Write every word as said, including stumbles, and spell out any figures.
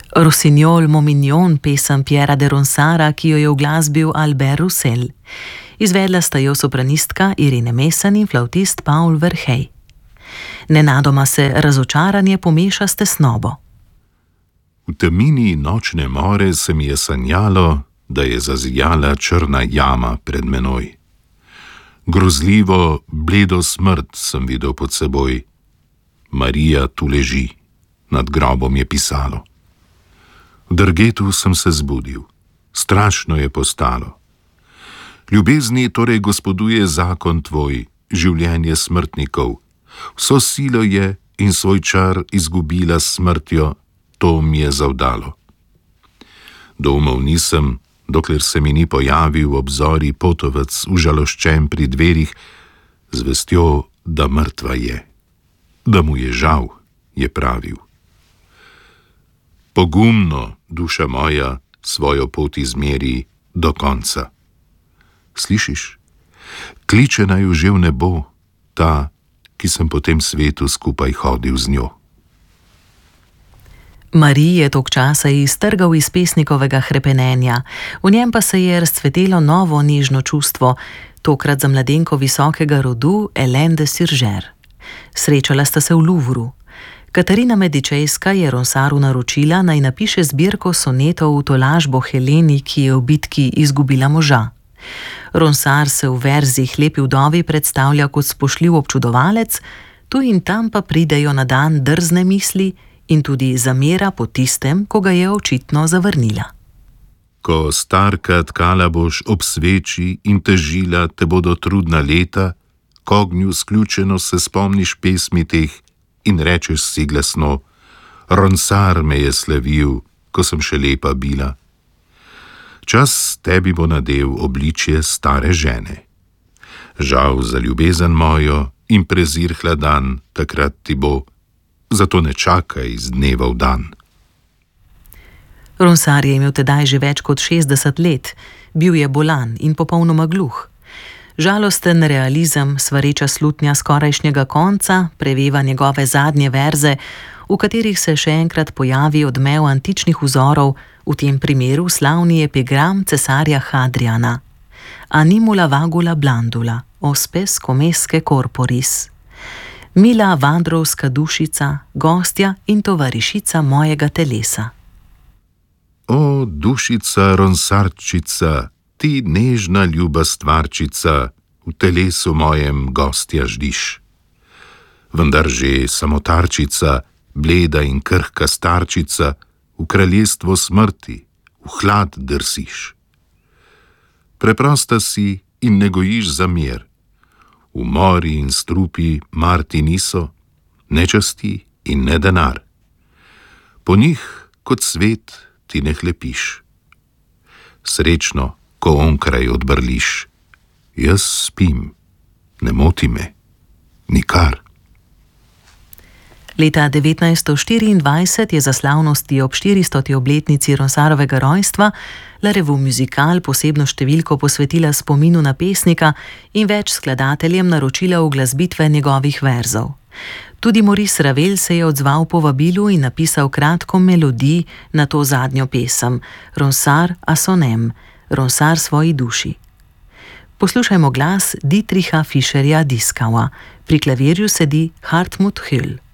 Rossignol Momignon, pesem Piera de Ronsara, ki jo je uglasbil Albert Roussel. Izvedla sta jo sopranistka Irene Mesen in flavtist Paul Verhey. Nenadoma se razočaranje pomeša s tesnobo. V temini nočne more se mi je sanjalo, da je zazijala črna jama pred menoj. Grozljivo, bledo smrt sem videl pod seboj. Marija tu leži, nad grobom je pisalo. V drgetu sem se zbudil, strašno je postalo. Ljubezni torej gospoduje zakon tvoj, življenje smrtnikov. Vso silo je in svoj čar izgubila s smrtjo, to mi je zavdalo. Doumel nisem, dokler se mi ni pojavil v obzori potovec užaloščen pri dverih, z vestjo, da mrtva je. Da mu je žal, je pravil. Pogumno, duša moja, svojo pot izmeri do konca. Slišiš? Kliče naj jo že v nebo, ta, ki sem po tem svetu skupaj hodil z njo. Marij je tok časa iztrgal iz pesnikovega hrepenenja, v njem pa se je razcvetelo novo nežno čustvo, tokrat za mladenko visokega rodu Hélène de Surgères. Srečala sta se v Louvru. Katarina Medičejska je Ronsaru naročila, naj napiše zbirko sonetov v tolažbo Heleni, ki je v bitki izgubila moža. Ronsar se v verzih Lepi vdovi predstavlja kot spoštljiv občudovalec, tu in tam pa pridejo na dan drzne misli in tudi zamera po tistem, ko ga je očitno zavrnila. Ko starka tkala boš ob sveči in težila te bodo trudna leta, k ognju sključeno se spomniš pesmi teh in rečeš si glasno: Ronsar me je slavil, ko sem še lepa bila. Čas tebi bo nadel obličje stare žene. Žal za ljubezen mojo in prezir hladan takrat ti bo, zato ne čakaj z dneva v dan. Ronsar je imel tedaj že več kot šestdeset let, bil je bolan in popolnoma gluh. Žalosten realizem, svareča slutnja skorajšnjega konca, preveva njegove zadnje verze, v katerih se še enkrat pojavi odmev antičnih vzorov, v tem primeru slavni epigram cesarja Hadriana. Animula vagula blandula, ospes comesque corporis. Mila vandrovska dušica, gostja in tovarišica mojega telesa. O, dušica Ronsarčica, ti nežna ljuba stvarčica, v telesu mojem gostja ždiš. Vendar že samotarčica, bleda in krhka starčica, v kraljestvo smrti, v hlad drsiš. Preprosta si in ne gojiš za mir. V mori in strupi mar ti niso, ne časti in ne denar. Po njih kot svet ti ne hlepiš. Srečno, ko onkraj odbrliš. Jaz spim, ne moti me, nikar. Leta devetnajststo štiriindvajset je za slavnosti ob štiristoti obletnici Ronsarovega rojstva La Revue Musicale posebno številko posvetila spominu na pesnika in več skladateljem naročila uglasbitve njegovih verzov. Tudi Maurice Ravel se je odzval povabilu in napisal kratko melodij na to zadnjo pesem, Ronsar a son âme, Ronsar svoji duši. Poslušajmo glas Dietricha Fischerja Dieskauer, pri klavirju sedi Hartmut Höll.